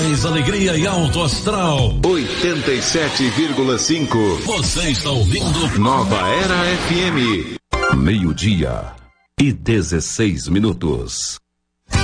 mais alegria e alto astral. 87,5. Você está ouvindo Nova Era FM. 12:16.